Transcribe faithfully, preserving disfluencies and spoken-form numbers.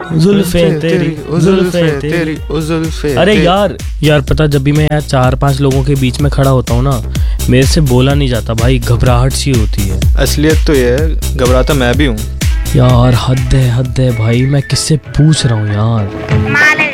जुल्फें तेरी जुल्फें तेरी जुल्फे। अरे यार यार पता, जब भी मैं यार चार पांच लोगों के बीच में खड़ा होता हूँ ना, मेरे से बोला नहीं जाता भाई, घबराहट सी होती है। असलियत तो ये है, घबराता मैं भी हूँ यार हद है हद है भाई, मैं किससे पूछ रहा हूँ यार।